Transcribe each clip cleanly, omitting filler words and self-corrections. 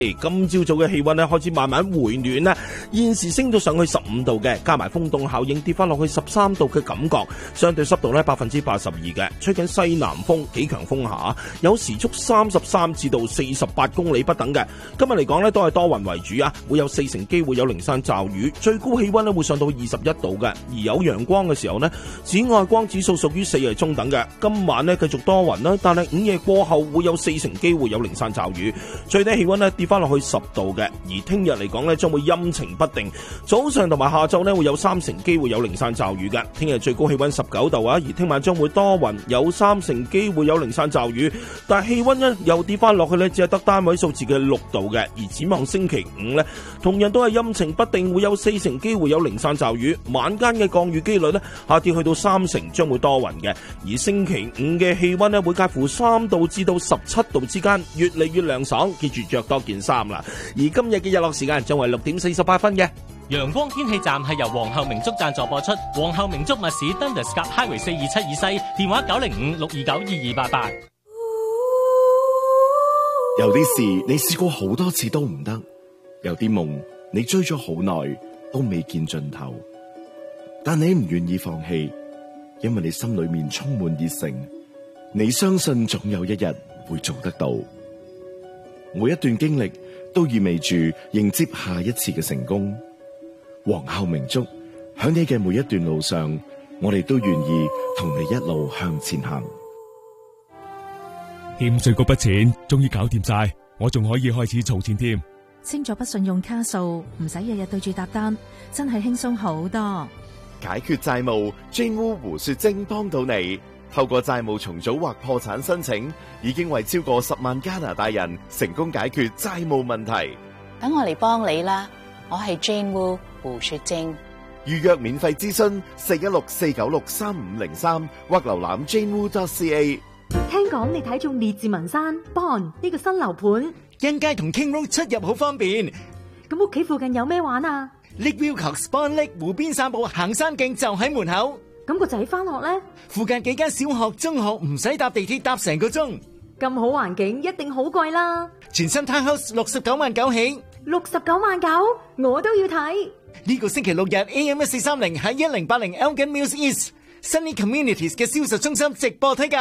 今朝早嘅氣溫咧開始慢慢回暖啦，現時升到上去15度嘅，加埋風凍效應跌翻落去13度嘅感覺，相對濕度咧82%嘅，吹緊西南風，幾強風下，有時速33至到48公里不等嘅。今日嚟講咧都係多雲為主啊，會有40%機會有零散驟雨，最高氣溫咧會上到21度嘅，而有陽光嘅時候呢，紫外光指數屬於4係中等嘅。今晚呢繼續多雲啦，但係午夜過後會有40%機會有零散驟雨，最低氣溫呢跌翻落去10度嘅，而聽日嚟講呢將會陰晴不定，早上同埋下晝呢會有30%機會有零散驟雨嘅。聽日最高氣溫19度啊，而聽晚將會多雲，有30%機會有零散驟雨，但係氣溫呢又跌翻落去呢只係得單位數字嘅6度嘅。而展望星期5呢，同樣都係陰晴不定，會有40%機會有零散驟雨，晚間嘅降雨機率呢下跌去到30%，將會多雲嘅。而星期5嘅氣溫呢會介乎3度至到17度之間，越嚟越涼爽，記住着多件衫啦。而今日嘅日落時間將為6點48分嘅。 陽光天氣站係由皇后明燭贊助播出，皇后明燭密市 Dundas Gap Highway 427以西，電話905-629-2288。 有啲事你試過好多次都唔得，有啲夢你追咗好耐都未見盡頭，但你唔願意放棄，因為你心裏面充滿熱誠，你相信總有一日會做得到。每一段經歷都意味住迎接下一次嘅成功。皇后明燭，喺你嘅每一段路上，我哋都願意同你一路向前行。 欠稅嗰筆錢終於搞掂晒，我仲可以開始儲錢添。 清咗筆信用卡數，唔使日日對住搭單，真係輕鬆好多。 解決債務，Jane Wu 胡雪晶幫到你。透過債務重組或破產申請，已經為超過10萬加拿大人成功解決債務問題。 等我嚟幫你啦，我係 Jane Wu 胡雪晶。 預約免費諮詢416-496-3503或瀏覽 janewu.ca。 聽講你睇中列治文山 Bond 呢個新樓盤， 欣街同 King Road 出入好方便。 咁屋企附近有咩玩啊？ Lake Wilcox Bond Lake 湖邊散步行山徑就喺門口。 咁個仔翻學呢？ 附近幾間小學、中學唔使搭地鐵搭成個鐘。 咁好環境一定好貴啦。 全新 townhouse 69萬9起 ，69萬9，我都要睇。 呢個星期六日 AM1430喺1080 Elgin Mills East Sunny Communities 嘅銷售中心直播推介。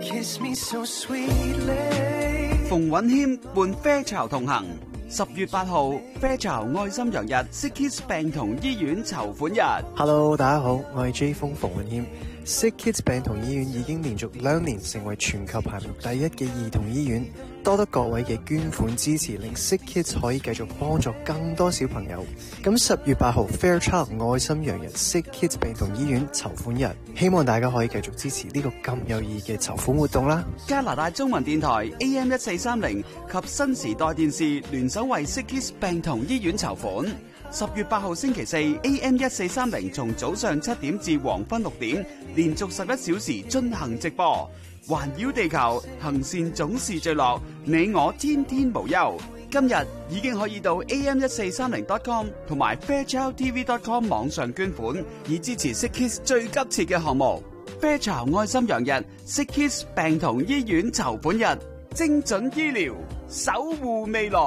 馮允謙伴 Fairchild 同行，10月8號 Fairchild 愛心洋日 Sick Kids 病童醫院籌款日。 Hello， 大家好，我係 J 風馮允謙。Sick Kids 病童醫院已經連續2年成為全球排名第1嘅兒童醫院，多得各位嘅捐款支持，令 Sick Kids 可以繼續幫助更多小朋友。咁10月8號 Fairchild 愛心洋日 Sick Kids 病童醫院籌款日，希望大家可以繼續支持呢個咁有意義嘅籌款活動啦。 加拿大中文電台 AM1430及新時代電視聯手為 Sick Kids 病童醫院籌款。10月8號星期四 AM1430 從早上7點至黃昏6點，連續11小時進行直播。環繞地球，行善總是最樂，你我天天無憂。今日已經可以到 AM1430.com 同埋 FairchildTV.com 網上捐款，以支持 Sick Kids 最急切嘅項目。Fairchild 愛心洋日 Sick Kids 病童醫院籌款日，精準醫療，守護未來。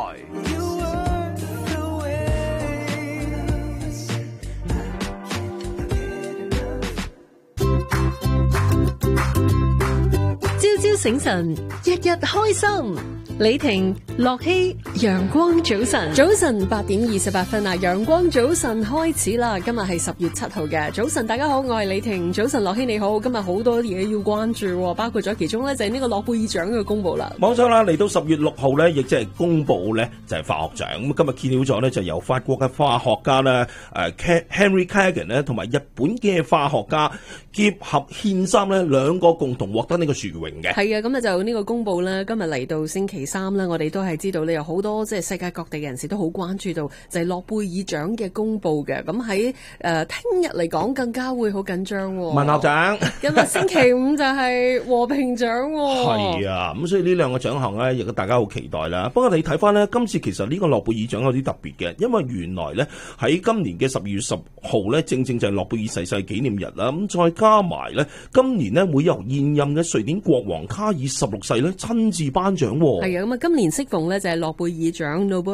朝朝醒神，日日開心。李婷、樂希，陽光早晨，早晨8點28分啊！陽光早晨開始啦，今日係10月7號嘅早晨，大家好，我係李婷。早晨，樂希你好，今日好多嘢要關注，包括咗其中咧就係呢個諾貝爾獎嘅公布啦。 冇錯啦，嚟到10月6號咧，亦即係公布咧就係化學獎。咁今日揭曉咗咧，就由法國嘅化學家咧Henry Kagan 咧，同埋日本嘅化學家結合憲三咧，兩個共同獲得呢個殊榮嘅。 係啊，咁就呢個公布咧，今日嚟到星期3啦，我哋都係知道咧有好多即係世界各地嘅人士都好關注到就係諾貝爾獎嘅公布嘅。咁喺聽日嚟講更加會好緊張。 文學獎今日星期5就係和平獎。 係啊，咁所以呢兩個獎項咧，亦都大家好期待啦。不過你睇翻咧，今次其實呢個諾貝爾獎有啲特別嘅，因為原來咧喺今年嘅12月10號咧，正正就係諾貝爾逝世紀念日啦。咁再加埋咧，今年咧會由現任嘅瑞典國王卡爾16世咧親自頒獎。係係啊，咁啊，今年適逢咧就係諾貝爾獎